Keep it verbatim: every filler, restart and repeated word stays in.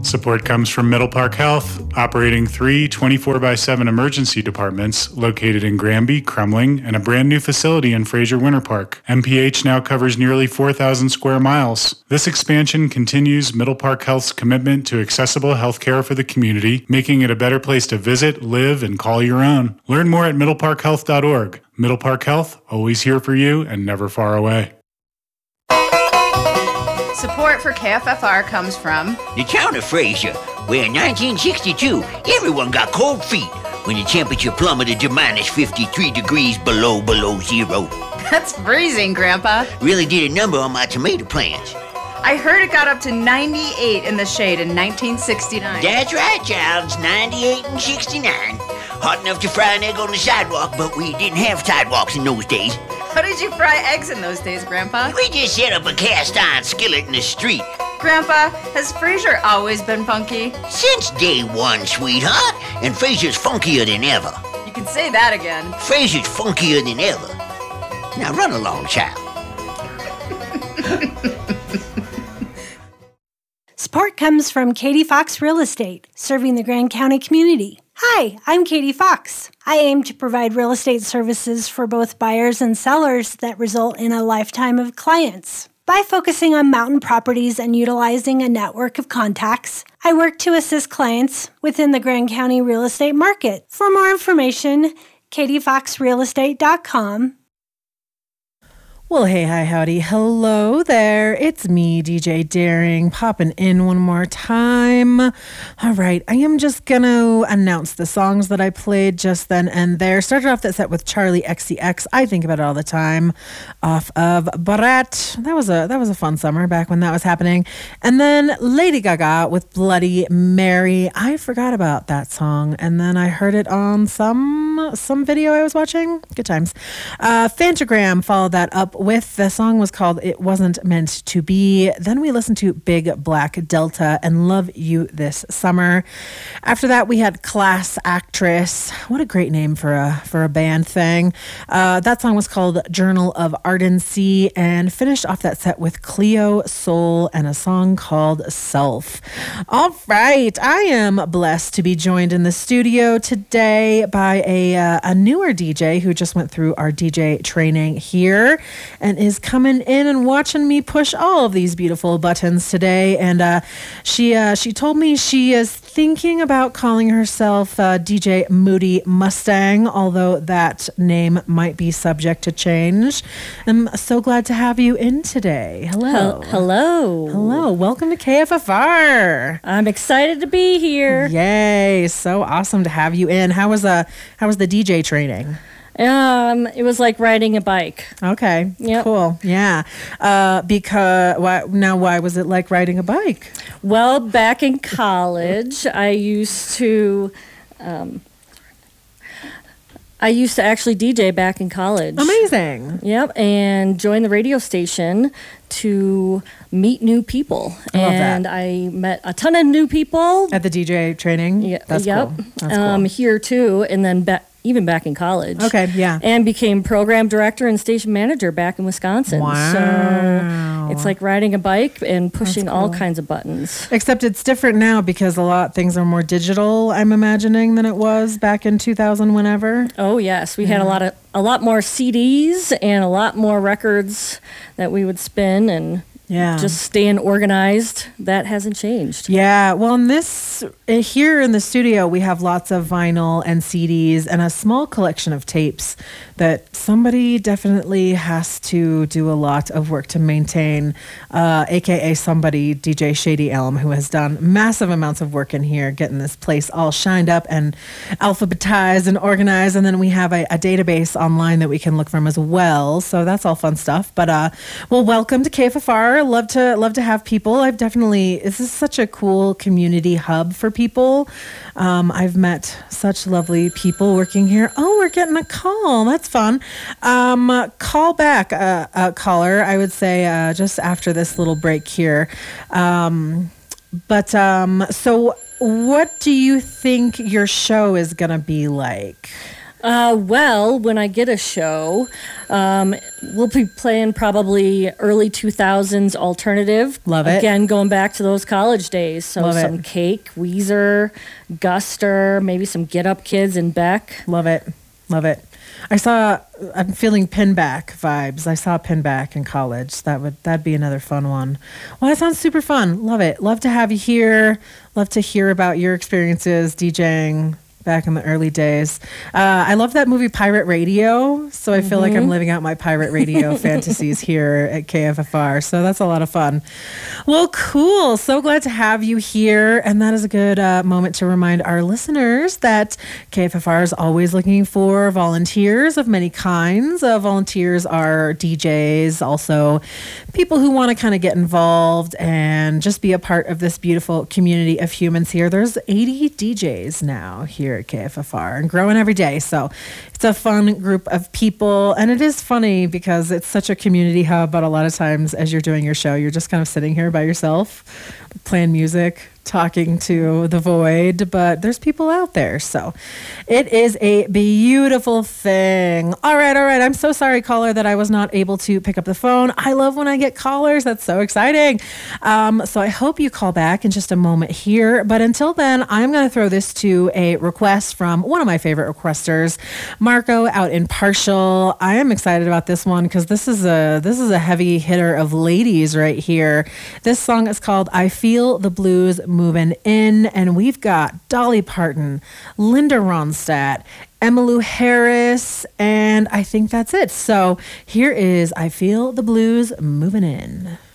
Support comes from Middle Park Health, operating three twenty-four by seven emergency departments located in Granby, Kremling, and a brand new facility in Fraser Winter Park. M P H now covers nearly four thousand square miles. This expansion continues Middle Park Health's commitment to accessible healthcare for the community, making it a better place to visit, live, and call your own. Learn more at middle park health dot org. Middle Park Health, always here for you and never far away. Support for K F F R comes from the town of Fraser, where in nineteen sixty-two, everyone got cold feet when the temperature plummeted to minus fifty-three degrees below below zero. That's freezing, Grandpa. Really did a number on my tomato plants. I heard it got up to ninety-eight in the shade in nineteen sixty-nine. That's right, child. It's ninety-eight and sixty-nine. Hot enough to fry an egg on the sidewalk, but we didn't have sidewalks in those days. How did you fry eggs in those days, Grandpa? We just set up a cast-iron skillet in the street. Grandpa, has Fraser always been funky? Since day one, sweetheart. And Fraser's funkier than ever. You can say that again. Fraser's funkier than ever. Now run along, child. Support comes from Katie Fox Real Estate, serving the Grand County community. Hi, I'm Katie Fox. I aim to provide real estate services for both buyers and sellers that result in a lifetime of clients. By focusing on mountain properties and utilizing a network of contacts, I work to assist clients within the Grand County real estate market. For more information, katie fox real estate dot com. Well, hey, hi, howdy. Hello there. It's me, D J Daring, popping in one more time. All right, I am just going to announce the songs that I played just then and there. Started off that set with Charlie X C X. I think about it all the time. Off of Borat. That was a that was a fun summer back when that was happening. And then Lady Gaga with Bloody Mary. I forgot about that song, and then I heard it on some some video I was watching. Good times. Uh, Fantagram followed that up with, the song was called It Wasn't Meant to Be. Then we listened to Big Black Delta and Love You This Summer. After that, we had Class Actress. What a great name for a for a band thing. Uh, that song was called Journal of Ardency, and finished off that set with Cleo Soul and a song called Self. All right, I am blessed to be joined in the studio today by a, uh, a newer D J who just went through our D J training here and is coming in and watching me push all of these beautiful buttons today. And uh, she uh, she told me she is thinking about calling herself uh, D J Moody Mustang, although that name might be subject to change. I'm so glad to have you in today. Hello. Hello. Hello. Welcome to K F F R. I'm excited to be here. Yay. So awesome to have you in. How was, uh, how was the D J training? Um, it was like riding a bike. Okay. Yep. Cool. Yeah. Uh, because why, now why was it like riding a bike? Well, back in college, I used to, um, I used to actually D J back in college. Amazing. Yep. And join the radio station to meet new people. I love and that. I met a ton of new people. At the D J training? Yeah. That's yep. cool. That's um, cool. Here too. And then back. Even back in college. Okay, yeah. And became program director and station manager back in Wisconsin. Wow. So it's like riding a bike and pushing That's all cool. kinds of buttons. Except it's different now because a lot things are more digital, I'm imagining, than it was back in two thousand whenever. Oh yes, we had a lot of a lot more C Ds and a lot more records that we would spin, and Yeah. just staying organized. That hasn't changed. Yeah, well, in this uh, here in the studio, we have lots of vinyl and C Ds and a small collection of tapes that somebody definitely has to do a lot of work to maintain, uh, aka somebody, D J Shady Elm, who has done massive amounts of work in here, getting this place all shined up and alphabetized and organized. And then we have a, a database online that we can look from as well. So that's all fun stuff. But uh, well, welcome to K F F R. Love to love to have people. I've definitely, this is such a cool community hub for people. Um, I've met such lovely people working here. Oh, we're getting a call. That's fun. Um, call back, uh, uh, caller, I would say, uh, just after this little break here. Um, but um, so what do you think your show is going to be like? Uh, well, when I get a show, um, we'll be playing probably early two thousands alternative. Love it. Again, going back to those college days. So Love some it. Cake, Weezer, Guster, maybe some Get Up Kids and Beck. Love it. Love it. I saw, I'm feeling Pinback vibes. I saw Pinback in college. That would, that'd be another fun one. Well, that sounds super fun. Love it. Love to have you here. Love to hear about your experiences DJing back in the early days. Uh, I love that movie Pirate Radio. So I feel mm-hmm. like I'm living out my pirate radio fantasies here at K F F R. So that's a lot of fun. Well, cool. So glad to have you here. And that is a good uh, moment to remind our listeners that K F F R is always looking for volunteers of many kinds. Uh, volunteers are D Js, also people who want to kind of get involved and just be a part of this beautiful community of humans here. There's eighty D Js now here at K F F R and growing every day. So it's a fun group of people. And it is funny because it's such a community hub, but a lot of times as you're doing your show, you're just kind of sitting here by yourself, playing music, talking to the void, but there's people out there. So it is a beautiful thing. All right, all right. I'm so sorry, caller, that I was not able to pick up the phone. I love when I get callers. That's so exciting. Um, so I hope you call back in just a moment here. But until then, I'm going to throw this to a request from one of my favorite requesters, Marco out in Partial. I am excited about this one because this is a this is a heavy hitter of ladies right here. This song is called I Feel the Blues Moving In, and we've got Dolly Parton, Linda Ronstadt, Emmylou Harris, and I think that's it. So here is I Feel the Blues Moving In.